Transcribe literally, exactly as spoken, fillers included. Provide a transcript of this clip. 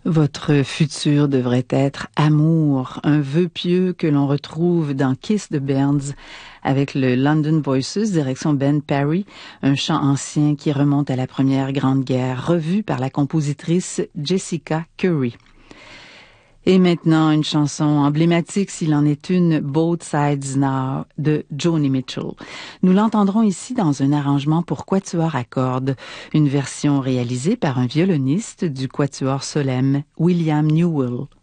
Votre futur devrait être amour, un vœu pieux que l'on retrouve dans Kiss de Burns avec le London Voices, direction Ben Parry, un chant ancien qui remonte à la Première Grande Guerre, revu par la compositrice Jessica Curry. Et maintenant, une chanson emblématique, s'il en est une, Both Sides Now, de Joni Mitchell. Nous l'entendrons ici dans un arrangement pour quatuor à cordes, une version réalisée par un violoniste du quatuor Solem, William Newell.